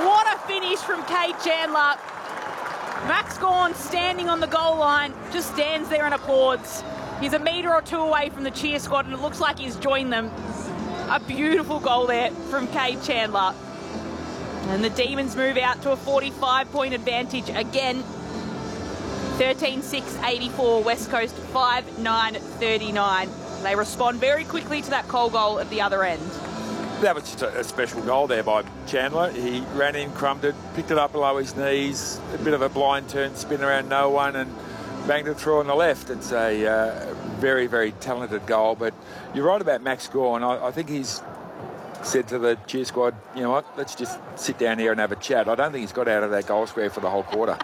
What a finish from Cade Chandler. Max Gawn standing on the goal line, just stands there and applauds. He's a metre or two away from the cheer squad and it looks like he's joined them. A beautiful goal there from Cade Chandler. And the Demons move out to a 45-point advantage again. 13-6-84, West Coast 5-9-39. They respond very quickly to that Cole goal at the other end. That was just a special goal there by Chandler. He ran in, crumbed it, picked it up below his knees, a bit of a blind turn, spin around no one, and banged it through on the left. It's a very, very talented goal. But you're right about Max Gawn. I think he's said to the cheer squad, you know what, let's just sit down here and have a chat. I don't think he's got out of that goal square for the whole quarter.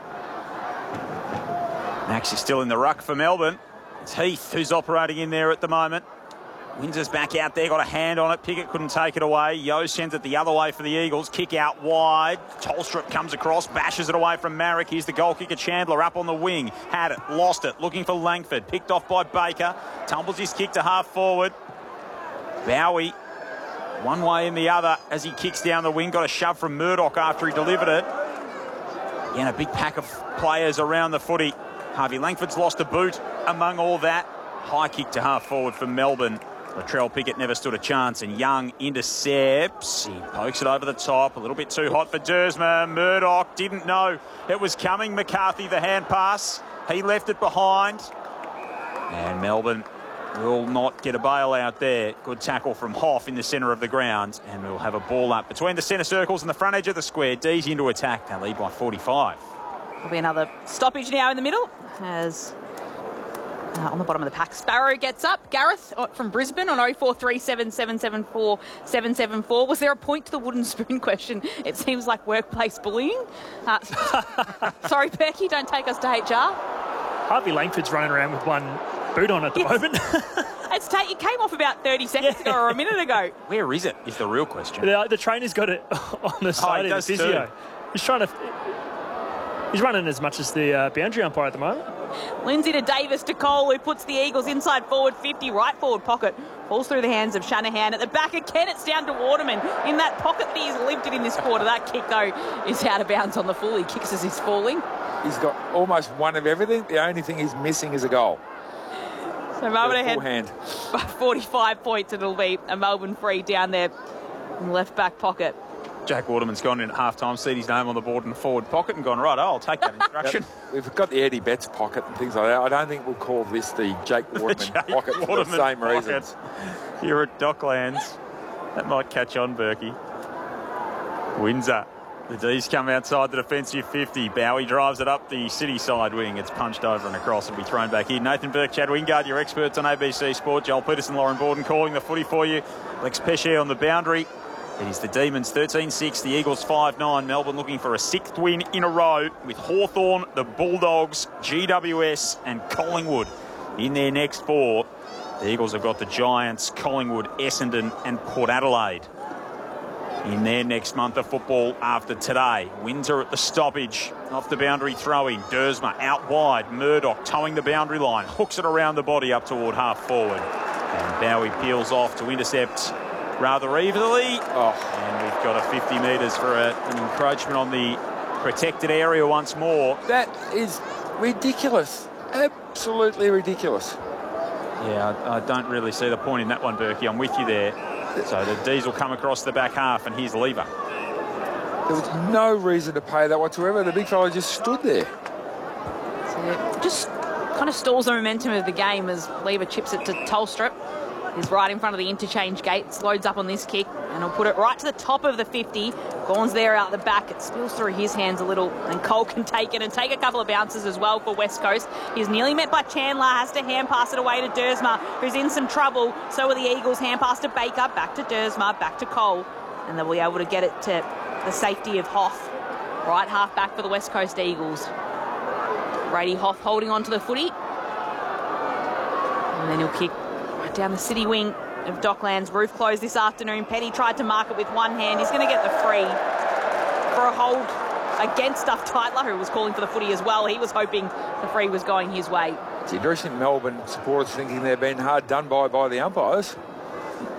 Max is still in the ruck for Melbourne. It's Heath who's operating in there at the moment. Windsor's back out there, got a hand on it. Pickett couldn't take it away. Yo sends it the other way for the Eagles. Kick out wide. Tolstrup comes across, bashes it away from Marek. Here's the goal kicker, Chandler, up on the wing. Had it, lost it, looking for Langford. Picked off by Baker. Tumbles his kick to half forward. Bowie, one way and the other as he kicks down the wing. Got a shove from Murdoch after he delivered it. Again, a big pack of players around the footy. Harvey Langford's lost a boot among all that. High kick to half forward for Melbourne. Latrell Pickett never stood a chance, and Young intercepts. He pokes it over the top. A little bit too hot for Dersma. Murdoch didn't know it was coming. McCarthy, the hand pass. He left it behind. And Melbourne will not get a bailout there. Good tackle from Hoff in the centre of the ground. And we'll have a ball up between the centre circles and the front edge of the square. D's into attack. They lead by 45. There'll be another stoppage now in the middle as... on the bottom of the pack, Sparrow gets up. Gareth from Brisbane on 0437774774. Was there a point to the wooden spoon question? It seems like workplace bullying. Sorry, Perky, don't take us to HR. Harvey Langford's running around with one boot on at the moment. It came off about 30 seconds ago or a minute ago. Where is it, is the real question. The trainer's got it on the side of the physio. He's trying to... He's running as much as the boundary umpire at the moment. Lindsay to Davis to Cole, who puts the Eagles inside forward 50, right forward pocket. Falls through the hands of Shanahan. At the back again, it's down to Waterman. In that pocket that he's lived it in this quarter. That kick, though, is out of bounds on the full. He kicks as he's falling. He's got almost one of everything. The only thing he's missing is a goal. So Melbourne ahead by 45 points. It'll be a Melbourne free down there in the left back pocket. Jack Waterman's gone in at half-time, seen his name on the board in the forward pocket and gone, right, I'll take that instruction. We've got the Eddie Betts pocket and things like that. I don't think we'll call this the Jake Waterman pocket for the same reasons. Here at Docklands. That might catch on, Berkey. Windsor. The D's come outside the defensive 50. Bowie drives it up the city side wing. It's punched over and across and be thrown back in. Nathan Burke, Chad Wingard, your experts on ABC Sport. Joel Peterson, Lauren Borden calling the footy for you. Lex Pesce on the boundary. It is the Demons 13-6, the Eagles 5-9. Melbourne looking for a 6th win in a row with Hawthorn, the Bulldogs, GWS and Collingwood in their next 4. The Eagles have got the Giants, Collingwood, Essendon and Port Adelaide in their next month of football after today. Windsor at the stoppage, off the boundary throwing. Dersma out wide, Murdoch towing the boundary line, hooks it around the body up toward half forward. And Bowie peels off to intercept rather evenly. And we've got a 50 metres for an encroachment on the protected area once more. That is ridiculous. Absolutely ridiculous. Yeah, I don't really see the point in that one, Berkey. I'm with you there. So the D's will come across the back half, and here's Lever. There was no reason to pay that whatsoever. The big fella just stood there. So it just kind of stalls the momentum of the game as Lever chips it to Tolstrup. He's right in front of the interchange gates, loads up on this kick, and he'll put it right to the top of the 50. Gawn's there out the back. It spills through his hands a little, and Cole can take it and take a couple of bounces as well for West Coast. He's nearly met by Chandler, has to hand pass it away to Dersma, who's in some trouble. So are the Eagles. Hand pass to Baker, back to Dersma, back to Cole, and they'll be able to get it to the safety of Hoff. Right half back for the West Coast Eagles. Brady Hoff holding on to the footy. And then he'll kick down the city wing of Docklands. Roof closed this afternoon. Petty tried to mark it with one hand. He's going to get the free for a hold against Duff Tytler, who was calling for the footy as well. He was hoping the free was going his way. It's interesting, Melbourne supporters thinking they're being hard done by the umpires.